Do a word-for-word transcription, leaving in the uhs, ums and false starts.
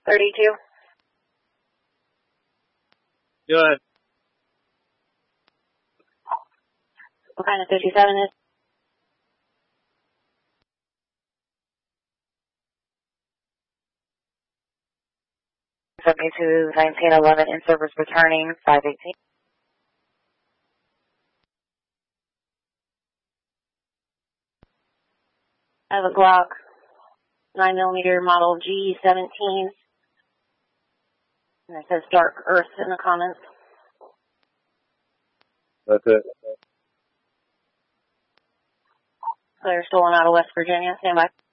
thirty-two. Go ahead. What kind of fifty-seven is? seventy-two, nineteen eleven, in service returning, five eighteen. I have a Glock nine millimeter model G seventeen. And it says Dark Earth in the comments. That's it. Clear, stolen out of West Virginia. Stand by.